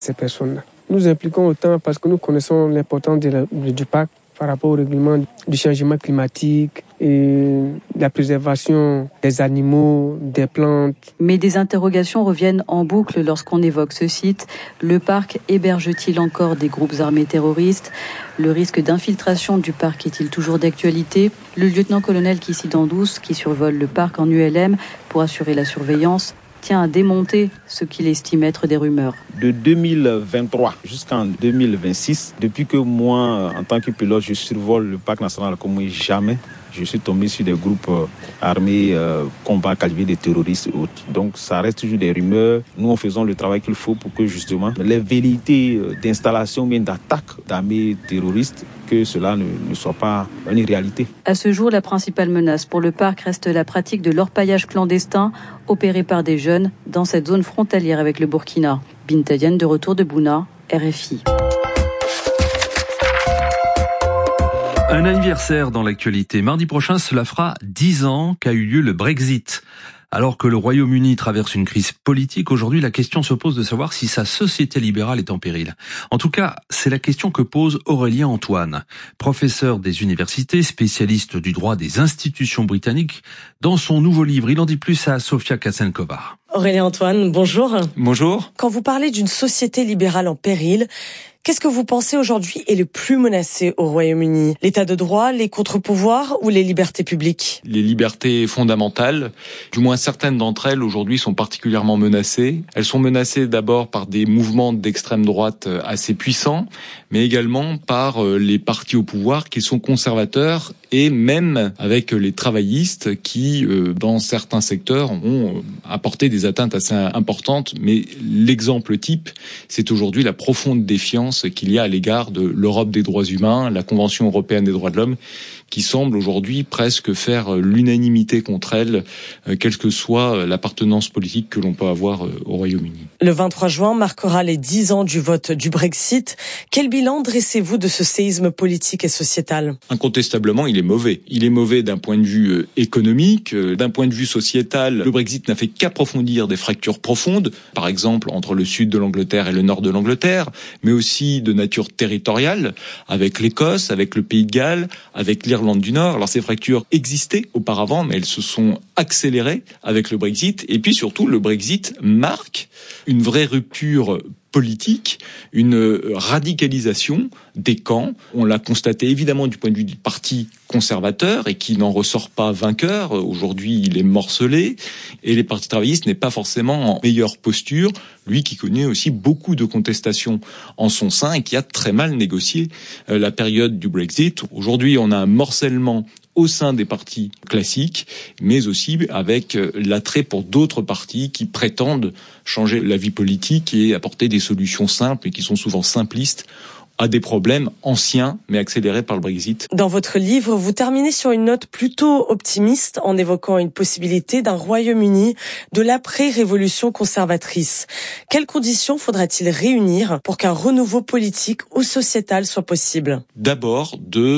ces personnes-là. Nous impliquons autant parce que nous connaissons l'importance du parc par rapport au règlement du changement climatique et la préservation des animaux, des plantes. Mais des interrogations reviennent en boucle lorsqu'on évoque ce site. Le parc héberge-t-il encore des groupes armés terroristes ? Le risque d'infiltration du parc est-il toujours d'actualité ? Le lieutenant-colonel Kissi Dandous, qui survole le parc en ULM pour assurer la surveillance, tient à démonter ce qu'il estime être des rumeurs. De 2023 jusqu'en 2026, depuis que moi, en tant que pilote, je survole le parc national comme jamais, je suis tombé sur des groupes armés, combat qualifiés de terroristes et autres. Donc ça reste toujours des rumeurs. Nous, faisons le travail qu'il faut pour que justement les vérités d'installation, bien d'attaque d'armées terroristes, que cela ne soit pas une réalité. À ce jour, la principale menace pour le parc reste la pratique de l'orpaillage clandestin opéré par des jeunes dans cette zone frontalière avec le Burkina. Binta Diène de retour de Bouna, RFI. Un anniversaire dans l'actualité. Mardi prochain, cela fera 10 ans qu'a eu lieu le Brexit. Alors que le Royaume-Uni traverse une crise politique, aujourd'hui, la question se pose de savoir si sa société libérale est en péril. En tout cas, c'est la question que pose Aurélien Antoine, professeur des universités, spécialiste du droit des institutions britanniques. Dans son nouveau livre, il en dit plus à Sofia Kassenkova. Aurélien Antoine, bonjour. Bonjour. Quand vous parlez d'une société libérale en péril, qu'est-ce que vous pensez aujourd'hui est le plus menacé au Royaume-Uni ? L'état de droit, les contre-pouvoirs ou les libertés publiques ? Les libertés fondamentales, du moins certaines d'entre elles aujourd'hui sont particulièrement menacées. Elles sont menacées d'abord par des mouvements d'extrême droite assez puissants, mais également par les partis au pouvoir qui sont conservateurs et même avec les travaillistes qui, dans certains secteurs, ont apporté des atteintes assez importantes. Mais l'exemple type, c'est aujourd'hui la profonde défiance qu'il y a à l'égard de l'Europe des droits humains, la Convention européenne des droits de l'homme, qui semble aujourd'hui presque faire l'unanimité contre elle, quelle que soit l'appartenance politique que l'on peut avoir au Royaume-Uni. Le 23 juin marquera les 10 ans du vote du Brexit. Quel bilan dressez-vous de ce séisme politique et sociétal ? Incontestablement, il est mauvais. Il est mauvais d'un point de vue économique, d'un point de vue sociétal. Le Brexit n'a fait qu'approfondir des fractures profondes, par exemple entre le sud de l'Angleterre et le nord de l'Angleterre, mais aussi de nature territoriale, avec l'Écosse, avec le Pays de Galles, avec l'Irlande du Nord. Alors ces fractures existaient auparavant, mais elles se sont accélérées avec le Brexit. Et puis surtout, le Brexit marque une vraie rupture politique, une radicalisation des camps. On l'a constaté évidemment du point de vue du parti conservateur et qui n'en ressort pas vainqueur. Aujourd'hui, il est morcelé et les partis travaillistes n'est pas forcément en meilleure posture. Lui qui connaît aussi beaucoup de contestations en son sein et qui a très mal négocié la période du Brexit. Aujourd'hui, on a un morcellement au sein des partis classiques, mais aussi avec l'attrait pour d'autres partis qui prétendent changer la vie politique et apporter des solutions simples et qui sont souvent simplistes à des problèmes anciens mais accélérés par le Brexit. Dans votre livre, vous terminez sur une note plutôt optimiste en évoquant une possibilité d'un Royaume-Uni de l'après-révolution conservatrice. Quelles conditions faudra-t-il réunir pour qu'un renouveau politique ou sociétal soit possible ? D'abord,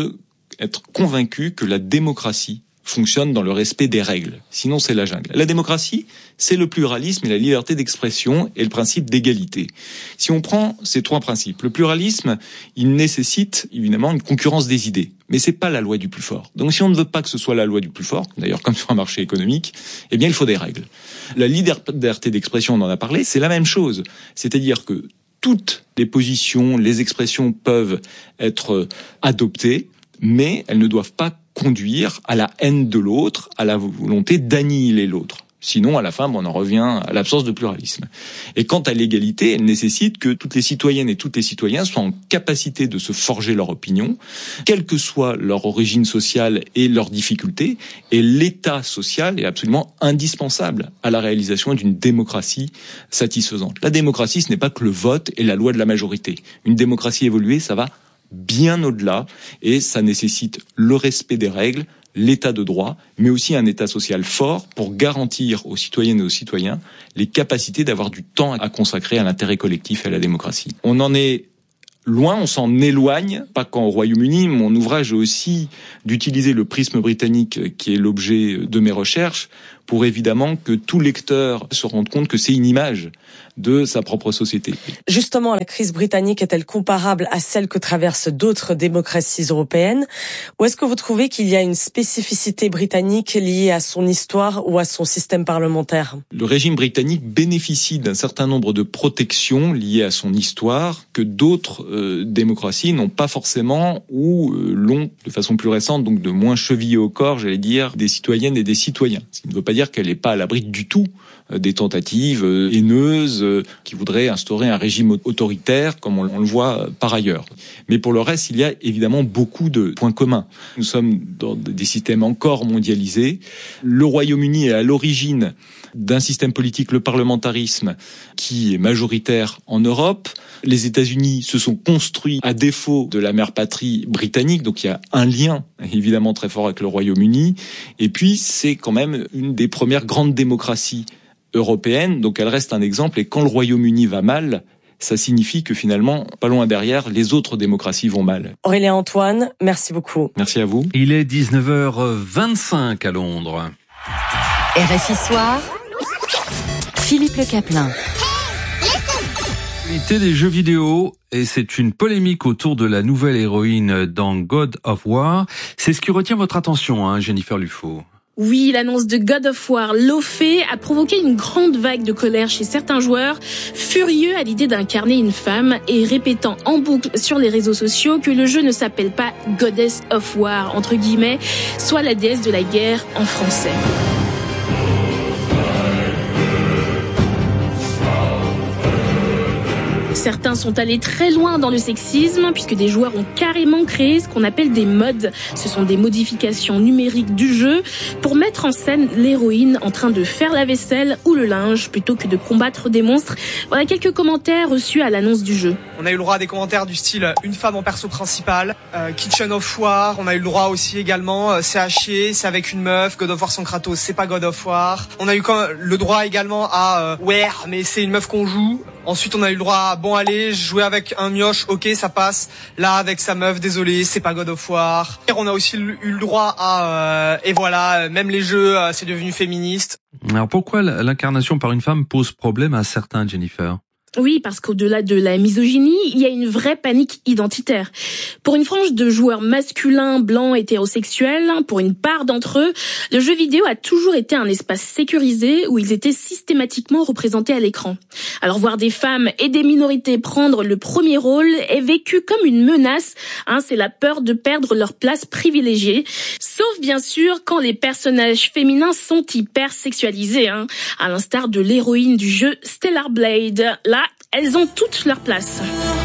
être convaincu que la démocratie fonctionne dans le respect des règles. Sinon, c'est la jungle. La démocratie, c'est le pluralisme et la liberté d'expression et le principe d'égalité. Si on prend ces trois principes, le pluralisme, il nécessite évidemment une concurrence des idées. Mais c'est pas la loi du plus fort. Donc si on ne veut pas que ce soit la loi du plus fort, d'ailleurs comme sur un marché économique, eh bien il faut des règles. La liberté d'expression, on en a parlé, c'est la même chose. C'est-à-dire que toutes les positions, les expressions peuvent être adoptées, mais elles ne doivent pas conduire à la haine de l'autre, à la volonté d'annihiler l'autre. Sinon, à la fin, on en revient à l'absence de pluralisme. Et quant à l'égalité, elle nécessite que toutes les citoyennes et tous les citoyens soient en capacité de se forger leur opinion, quelle que soit leur origine sociale et leurs difficultés. Et l'État social est absolument indispensable à la réalisation d'une démocratie satisfaisante. La démocratie, ce n'est pas que le vote et la loi de la majorité. Une démocratie évoluée, ça va bien au-delà, et ça nécessite le respect des règles, l'état de droit, mais aussi un état social fort pour garantir aux citoyennes et aux citoyens les capacités d'avoir du temps à consacrer à l'intérêt collectif et à la démocratie. On en est loin, on s'en éloigne, pas qu'en Royaume-Uni. Mon ouvrage est aussi d'utiliser le prisme britannique qui est l'objet de mes recherches pour évidemment que tout lecteur se rende compte que c'est une image de sa propre société. Justement, la crise britannique est-elle comparable à celle que traversent d'autres démocraties européennes? Ou est-ce que vous trouvez qu'il y a une spécificité britannique liée à son histoire ou à son système parlementaire? Le régime britannique bénéficie d'un certain nombre de protections liées à son histoire que d'autres démocraties n'ont pas forcément ou l'ont de façon plus récente, donc de moins chevillée au corps, j'allais dire, des citoyennes et des citoyens. Ce qui ne veut pas dire qu'elle n'est pas à l'abri du tout des tentatives haineuses qui voudraient instaurer un régime autoritaire, comme on le voit par ailleurs. Mais pour le reste, il y a évidemment beaucoup de points communs. Nous sommes dans des systèmes encore mondialisés. Le Royaume-Uni est à l'origine d'un système politique, le parlementarisme, qui est majoritaire en Europe. Les États-Unis se sont construits à défaut de la mère patrie britannique, donc il y a un lien évidemment très fort avec le Royaume-Uni. Et puis, c'est quand même une des premières grandes démocraties européennes, donc elle reste un exemple. Et quand le Royaume-Uni va mal, ça signifie que finalement, pas loin derrière, les autres démocraties vont mal. Aurélien Antoine, merci beaucoup. Merci à vous. Il est 19h25 à Londres. RFI Soir, Philippe Le Caplin. Des jeux vidéo, et c'est une polémique autour de la nouvelle héroïne dans God of War. C'est ce qui retient votre attention, Jennifer Lufo. Oui, l'annonce de God of War, l'Ophée, a provoqué une grande vague de colère chez certains joueurs, furieux à l'idée d'incarner une femme et répétant en boucle sur les réseaux sociaux que le jeu ne s'appelle pas Goddess of War, entre guillemets, soit la déesse de la guerre en français. Certains sont allés très loin dans le sexisme puisque des joueurs ont carrément créé ce qu'on appelle des mods. Ce sont des modifications numériques du jeu pour mettre en scène l'héroïne en train de faire la vaisselle ou le linge plutôt que de combattre des monstres. Voilà quelques commentaires reçus à l'annonce du jeu. On a eu le droit à des commentaires du style une femme en perso principal, Kitchen of War. On a eu le droit aussi également c'est à chier, c'est avec une meuf, God of War sans Kratos, c'est pas God of War. On a eu le droit également à ouais mais c'est une meuf qu'on joue. Ensuite, on a eu le droit à bon allez, jouer avec un mioche, ok, ça passe. Là, avec sa meuf, désolé, c'est pas God of War. On a aussi eu le droit à et voilà, même les jeux, c'est devenu féministe. Alors pourquoi l'incarnation par une femme pose problème à certains, Jennifer ? Oui, parce qu'au-delà de la misogynie, il y a une vraie panique identitaire. Pour une frange de joueurs masculins, blancs, hétérosexuels, pour une part d'entre eux, le jeu vidéo a toujours été un espace sécurisé où ils étaient systématiquement représentés à l'écran. Alors voir des femmes et des minorités prendre le premier rôle est vécu comme une menace. C'est la peur de perdre leur place privilégiée. Sauf bien sûr quand les personnages féminins sont hyper sexualisés, à l'instar de l'héroïne du jeu Stellar Blade. Là, elles ont toutes leur place.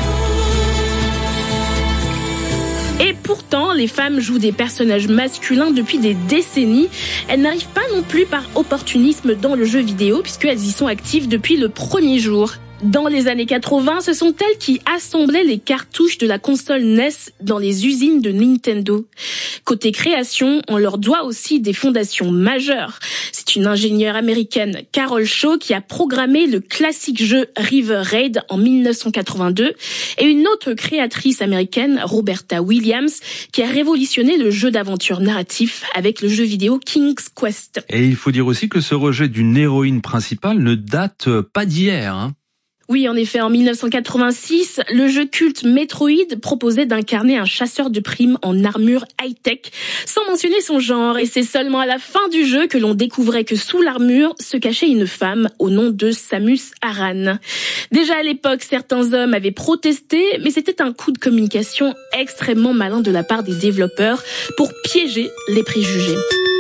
Et pourtant, les femmes jouent des personnages masculins depuis des décennies. Elles n'arrivent pas non plus par opportunisme dans le jeu vidéo, puisqu'elles y sont actives depuis le premier jour. Dans les années 80, ce sont elles qui assemblaient les cartouches de la console NES dans les usines de Nintendo. Côté création, on leur doit aussi des fondations majeures. C'est une ingénieure américaine, Carol Shaw, qui a programmé le classique jeu River Raid en 1982, et une autre créatrice américaine, Roberta Williams, qui a révolutionné le jeu d'aventure narratif avec le jeu vidéo King's Quest. Et il faut dire aussi que ce rejet d'une héroïne principale ne date pas d'hier, Oui, en effet, en 1986, le jeu culte Metroid proposait d'incarner un chasseur de primes en armure high-tech, sans mentionner son genre. Et c'est seulement à la fin du jeu que l'on découvrait que sous l'armure se cachait une femme au nom de Samus Aran. Déjà à l'époque, certains hommes avaient protesté, mais c'était un coup de communication extrêmement malin de la part des développeurs pour piéger les préjugés.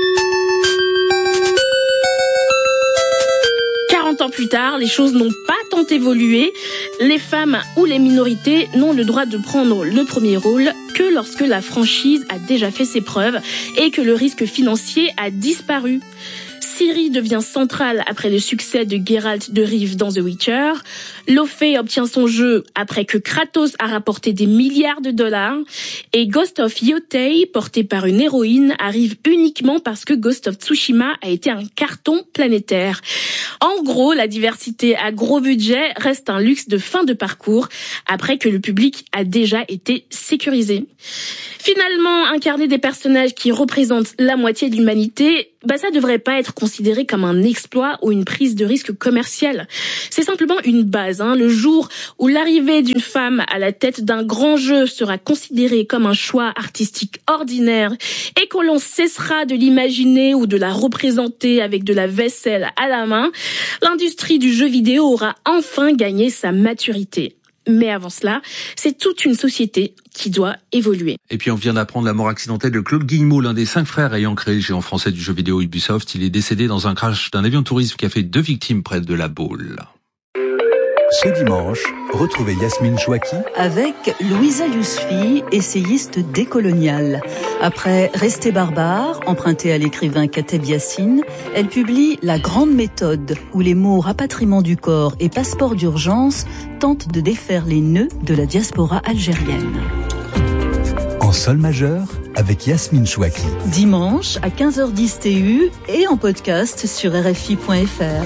40 ans plus tard, les choses n'ont pas tant évolué. Les femmes ou les minorités n'ont le droit de prendre le premier rôle que lorsque la franchise a déjà fait ses preuves et que le risque financier a disparu. Ciri devient centrale après le succès de Geralt de Rive dans The Witcher. Lofé obtient son jeu après que Kratos a rapporté des milliards de dollars. Et Ghost of Yotei, porté par une héroïne, arrive uniquement parce que Ghost of Tsushima a été un carton planétaire. En gros, la diversité à gros budget reste un luxe de fin de parcours après que le public a déjà été sécurisé. Finalement, incarner des personnages qui représentent la moitié de l'humanité, ça devrait pas être considéré comme un exploit ou une prise de risque commerciale. C'est simplement une base. Le jour où l'arrivée d'une femme à la tête d'un grand jeu sera considérée comme un choix artistique ordinaire et que l'on cessera de l'imaginer ou de la représenter avec de la vaisselle à la main, l'industrie du jeu vidéo aura enfin gagné sa maturité. Mais avant cela, c'est toute une société qui doit évoluer. Et puis on vient d'apprendre la mort accidentelle de Claude Guillemot, l'un des 5 frères ayant créé le géant français du jeu vidéo Ubisoft. Il est décédé dans un crash d'un avion de tourisme qui a fait 2 victimes près de La Baule. Ce dimanche, retrouvez Yasmine Chouaki avec Louisa Yousfi, essayiste décoloniale. Après Rester barbare, emprunté à l'écrivain Kateb Yassine, elle publie La Grande Méthode, où les mots rapatriement du corps et passeport d'urgence tentent de défaire les nœuds de la diaspora algérienne. En sol majeur, avec Yasmine Chouaki. Dimanche à 15h10 TU et en podcast sur RFI.fr.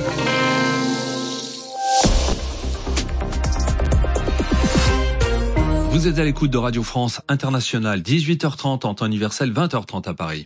Vous êtes à l'écoute de Radio France Internationale, 18h30 en temps universel, 20h30 à Paris.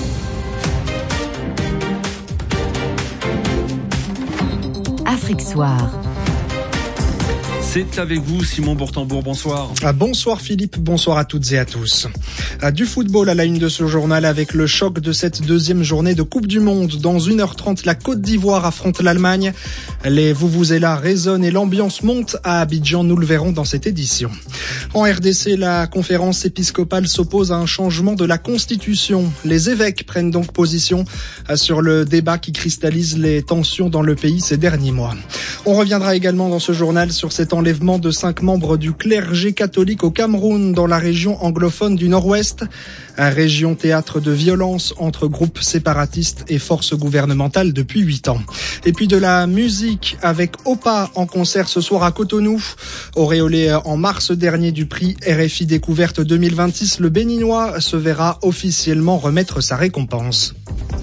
Afrique Soir. C'est avec vous, Simon Bourtambour, bonsoir. Bonsoir Philippe, bonsoir à toutes et à tous. Du football à la une de ce journal avec le choc de cette deuxième journée de Coupe du Monde. Dans 1h30, la Côte d'Ivoire affronte l'Allemagne. Les vuvuzelas résonnent et l'ambiance monte à Abidjan, nous le verrons dans cette édition. En RDC, la conférence épiscopale s'oppose à un changement de la Constitution. Les évêques prennent donc position sur le débat qui cristallise les tensions dans le pays ces derniers mois. On reviendra également dans ce journal sur cet enlèvement de 5 membres du clergé catholique au Cameroun, dans la région anglophone du Nord-Ouest, région théâtre de violences entre groupes séparatistes et forces gouvernementales depuis 8 ans. Et puis de la musique avec Opa en concert ce soir à Cotonou. Auréolé en mars dernier du prix RFI Découverte 2026, le Béninois se verra officiellement remettre sa récompense.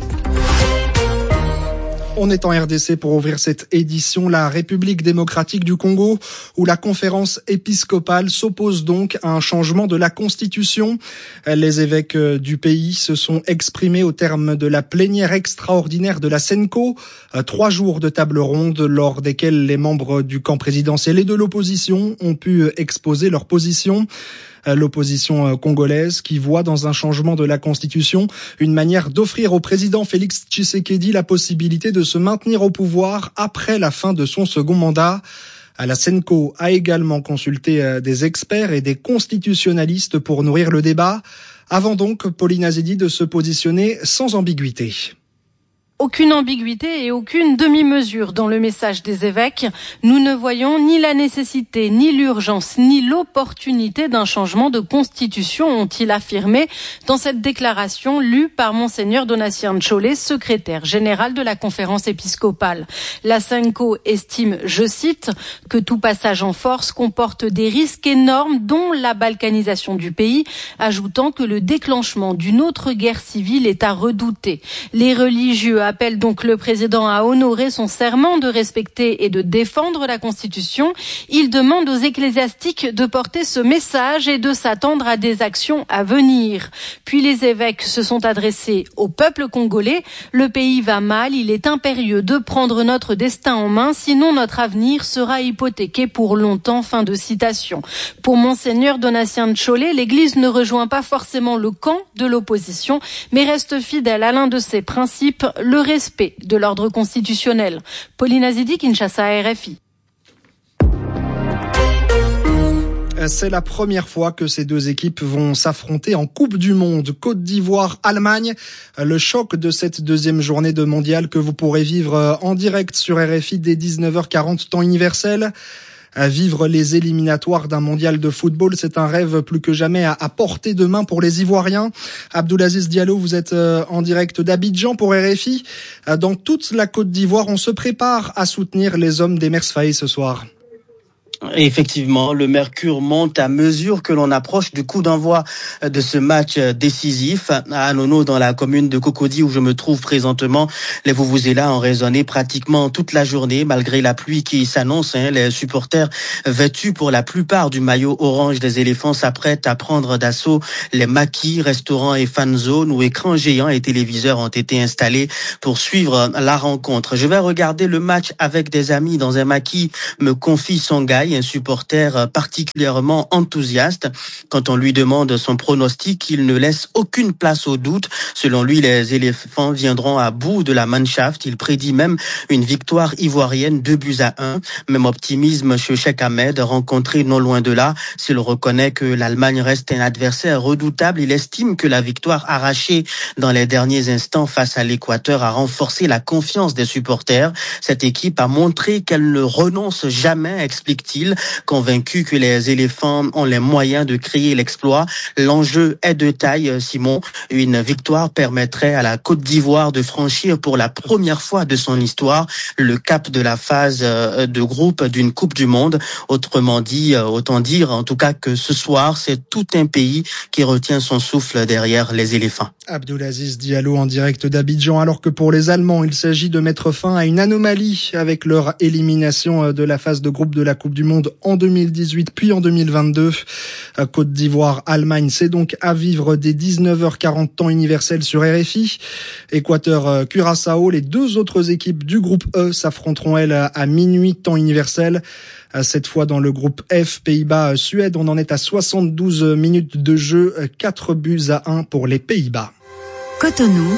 On est en RDC pour ouvrir cette édition, la République démocratique du Congo, où la conférence épiscopale s'oppose donc à un changement de la Constitution. Les évêques du pays se sont exprimés au terme de la plénière extraordinaire de la Senko. 3 jours de table ronde lors desquels les membres du camp présidentiel et de l'opposition ont pu exposer leur position. L'opposition congolaise qui voit dans un changement de la Constitution une manière d'offrir au président Félix Tshisekedi la possibilité de se maintenir au pouvoir après la fin de son second mandat. La Senko a également consulté des experts et des constitutionnalistes pour nourrir le débat, avant donc Pauline Azedi de se positionner sans ambiguïté. Aucune ambiguïté et aucune demi-mesure dans le message des évêques. Nous ne voyons ni la nécessité, ni l'urgence, ni l'opportunité d'un changement de constitution, ont-ils affirmé dans cette déclaration lue par Monseigneur Donatien Tcholé, secrétaire général de la conférence épiscopale. La Senko estime, je cite, que tout passage en force comporte des risques énormes, dont la balkanisation du pays, ajoutant que le déclenchement d'une autre guerre civile est à redouter. Les religieux appelle donc le président à honorer son serment de respecter et de défendre la Constitution. Il demande aux ecclésiastiques de porter ce message et de s'attendre à des actions à venir. Puis les évêques se sont adressés au peuple congolais. Le pays va mal, il est impérieux de prendre notre destin en main, sinon notre avenir sera hypothéqué pour longtemps. Fin de citation. Pour Monseigneur Donatien Tcholé, l'Église ne rejoint pas forcément le camp de l'opposition, mais reste fidèle à l'un de ses principes, le respect de l'ordre constitutionnel. Pauline Azedi, Kinshasa, RFI. C'est la première fois que ces deux équipes vont s'affronter en Coupe du Monde. Côte d'Ivoire, Allemagne. Le choc de cette deuxième journée de mondial que vous pourrez vivre en direct sur RFI dès 19h40 temps universel. Vivre les éliminatoires d'un mondial de football, c'est un rêve plus que jamais à portée de main pour les Ivoiriens. Abdoulaziz Diallo, vous êtes en direct d'Abidjan pour RFI. Dans toute la Côte d'Ivoire, on se prépare à soutenir les hommes d'Emers Faé ce soir. Effectivement, le mercure monte à mesure que l'on approche du coup d'envoi de ce match décisif à Anono, dans la commune de Cocody où je me trouve présentement. Les vuvuzelas ont résonné pratiquement toute la journée malgré la pluie qui s'annonce. Les supporters vêtus pour la plupart du maillot orange des éléphants s'apprêtent à prendre d'assaut les maquis, restaurants et fan zones où écrans géants et téléviseurs ont été installés pour suivre la rencontre. Je vais regarder le match avec des amis dans un maquis, me confie Songhai, un supporter particulièrement enthousiaste. Quand on lui demande son pronostic, il ne laisse aucune place au doute. Selon lui, les éléphants viendront à bout de la Mannschaft. Il prédit même une victoire ivoirienne 2-1. Même optimisme chez Cheikh Ahmed, rencontré non loin de là. S'il reconnaît que l'Allemagne reste un adversaire redoutable, il estime que la victoire arrachée dans les derniers instants face à l'Équateur a renforcé la confiance des supporters. Cette équipe a montré qu'elle ne renonce jamais, explique-t-il, convaincu que les éléphants ont les moyens de créer l'exploit. L'enjeu est de taille, Simon. Une victoire permettrait à la Côte d'Ivoire de franchir pour la première fois de son histoire le cap de la phase de groupe d'une Coupe du Monde. Autrement dit, autant dire en tout cas que ce soir, c'est tout un pays qui retient son souffle derrière les éléphants. Abdoulaziz Diallo en direct d'Abidjan, alors que pour les Allemands, il s'agit de mettre fin à une anomalie avec leur élimination de la phase de groupe de la Coupe du Monde en 2018 puis en 2022. Côte d'Ivoire, Allemagne, c'est donc à vivre dès 19h40 temps universel sur RFI. Équateur, Curaçao, les deux autres équipes du groupe E s'affronteront elles à minuit temps universel. Cette fois dans le groupe F, Pays-Bas, Suède, on en est à 72 minutes de jeu, 4-1 pour les Pays-Bas. Cotonou,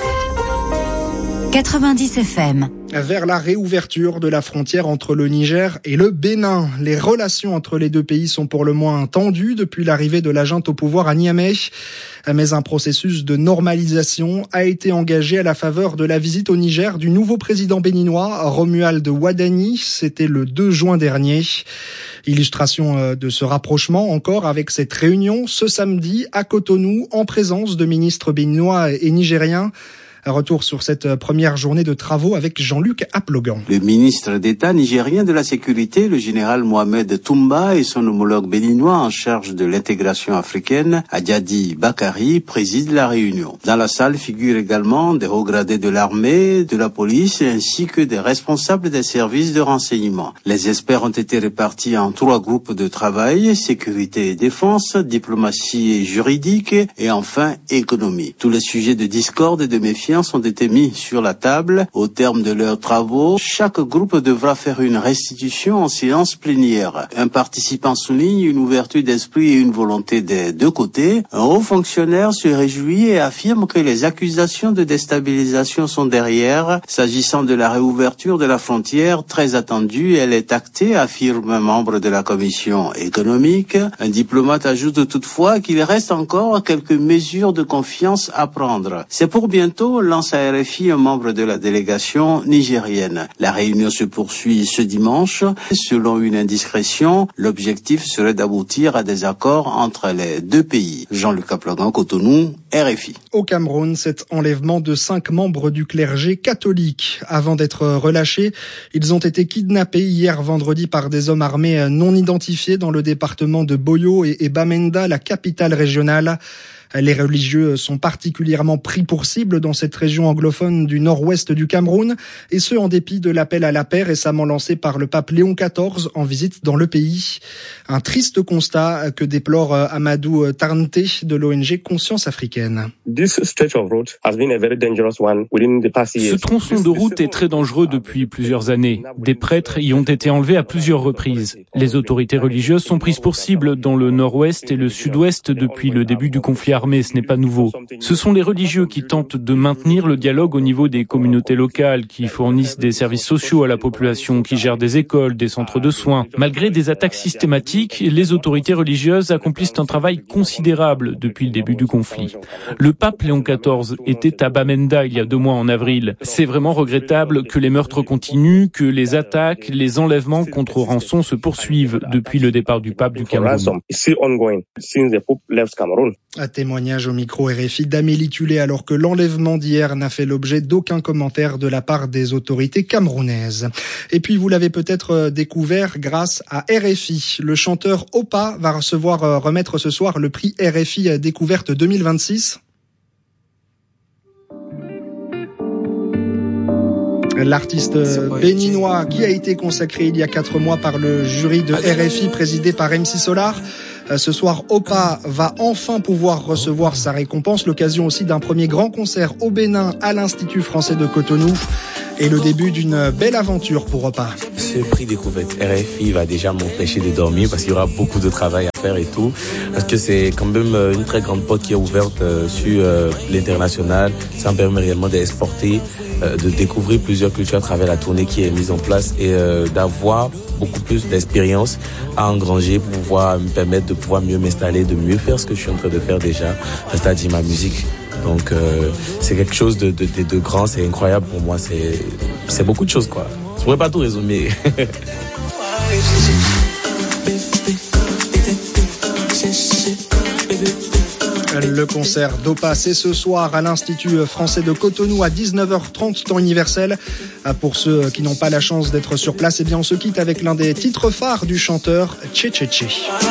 90 FM. Vers la réouverture de la frontière entre le Niger et le Bénin. Les relations entre les deux pays sont pour le moins tendues depuis l'arrivée de la junte au pouvoir à Niamey. Mais un processus de normalisation a été engagé à la faveur de la visite au Niger du nouveau président béninois, Romuald Wadani. C'était le 2 juin dernier. Illustration de ce rapprochement encore avec cette réunion ce samedi à Cotonou en présence de ministres béninois et nigériens. Retour sur cette première journée de travaux avec Jean-Luc Aplogan. Le ministre d'État nigérien de la Sécurité, le général Mohamed Toumba, et son homologue béninois en charge de l'intégration africaine, Adjadi Bakari, président la réunion. Dans la salle figurent également des hauts gradés de l'armée, de la police, ainsi que des responsables des services de renseignement. Les experts ont été répartis en 3 groupes de travail: sécurité et défense, diplomatie et juridique, et enfin économie. Tous les sujets de discorde et de méfiance ont été mis sur la table. Au terme de leurs travaux, chaque groupe devra faire une restitution en séance plénière. Un participant souligne une ouverture d'esprit et une volonté des deux côtés. Un haut fonctionnaire se réjouit et affirme que les accusations de déstabilisation sont derrière. S'agissant de la réouverture de la frontière, très attendue, elle est actée, affirme un membre de la commission économique. Un diplomate ajoute toutefois qu'il reste encore quelques mesures de confiance à prendre. C'est pour bientôt, lance à RFI un membre de la délégation nigérienne. La réunion se poursuit ce dimanche. Selon une indiscrétion, l'objectif serait d'aboutir à des accords entre les deux pays. Jean-Luc Aplogan, Cotonou, RFI. Au Cameroun, cet enlèvement de 5 membres du clergé catholique. Avant d'être relâchés, ils ont été kidnappés hier vendredi par des hommes armés non identifiés dans le département de Boyo et Bamenda, la capitale régionale. Les religieux sont particulièrement pris pour cible dans cette région anglophone du nord-ouest du Cameroun, et ce en dépit de l'appel à la paix récemment lancé par le pape Léon XIV en visite dans le pays. Un triste constat que déplore Amadou Tarnte de l'ONG Conscience africaine. Ce tronçon de route est très dangereux depuis plusieurs années. Des prêtres y ont été enlevés à plusieurs reprises. Les autorités religieuses sont prises pour cible dans le nord-ouest et le sud-ouest depuis le début du conflit armé. l'armée, ce n'est pas nouveau. Ce sont les religieux qui tentent de maintenir le dialogue au niveau des communautés locales, qui fournissent des services sociaux à la population, qui gèrent des écoles, des centres de soins. Malgré des attaques systématiques, les autorités religieuses accomplissent un travail considérable depuis le début du conflit. Le pape Léon XIV était à Bamenda il y a 2 mois en avril. C'est vraiment regrettable que les meurtres continuent, que les attaques, les enlèvements contre rançon se poursuivent depuis le départ du pape du Cameroun. Un témoignage au micro RFI d'Amélie Tulé, alors que l'enlèvement d'hier n'a fait l'objet d'aucun commentaire de la part des autorités camerounaises. Et puis vous l'avez peut-être découvert grâce à RFI. Le chanteur Opa va remettre ce soir le prix RFI Découverte 2026. L'artiste béninois qui a été consacré il y a 4 mois par le jury de RFI présidé par MC Solar. Ce soir, Opa va enfin pouvoir recevoir sa récompense, l'occasion aussi d'un premier grand concert au Bénin à l'Institut français de Cotonou et le début d'une belle aventure pour Opa. Ce prix découverte RFI va déjà m'empêcher de dormir parce qu'il y aura beaucoup de travail à faire et tout, parce que c'est quand même une très grande porte qui est ouverte sur l'international. Ça me permet réellement d'exporter, de découvrir plusieurs cultures à travers la tournée qui est mise en place et d'avoir beaucoup plus d'expérience à engranger pour pouvoir me permettre de pouvoir mieux m'installer, de mieux faire ce que je suis en train de faire déjà, c'est-à-dire ma musique. Donc c'est quelque chose de grand, c'est incroyable pour moi, c'est beaucoup de choses quoi. Je pourrais pas tout résumer. Le concert d'Opa, c'est ce soir à l'Institut français de Cotonou à 19h30 temps universel. Pour ceux qui n'ont pas la chance d'être sur place, eh bien on se quitte avec l'un des titres phares du chanteur, Tché Tché Tché.